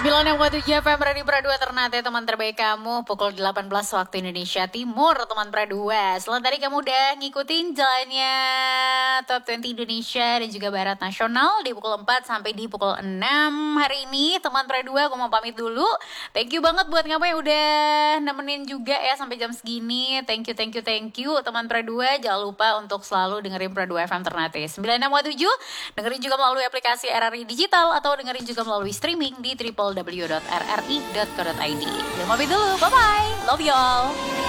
96,7 FM Radio Pradua Ternate, teman terbaik kamu. Pukul 18 waktu Indonesia Timur, teman Pradua. Selain tadi kamu udah ngikutin jalannya Top 20 Indonesia dan juga Barat Nasional di pukul 4 sampai di pukul 6 hari ini. Teman Pradua, aku mau pamit dulu. Thank you banget buat kamu yang udah nemenin juga ya sampai jam segini. Thank you teman Pradua. Jangan lupa untuk selalu dengerin Pradua FM Ternate 96,7. Dengerin juga melalui aplikasi RRI Digital atau dengerin juga melalui streaming di www.rri.co.id. Jangan pamit dulu, bye-bye, love you all.